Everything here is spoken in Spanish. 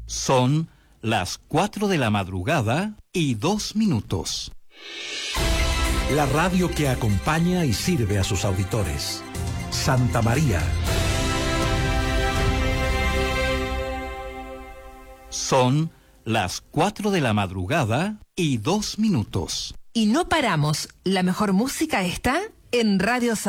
Son las 4 de la madrugada y 2 minutos. La radio que acompaña y sirve a sus auditores. Santa María. Son las 4 de la madrugada y 2 minutos. Y no paramos. La mejor música está en Radio Santa